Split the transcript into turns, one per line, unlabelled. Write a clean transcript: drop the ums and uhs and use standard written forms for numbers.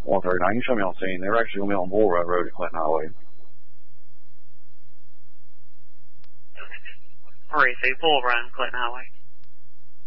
139, you show me on scene. They were actually going to be on Bull Run Road at Clinton Highway.
3-2, Bull Run, Clinton Highway.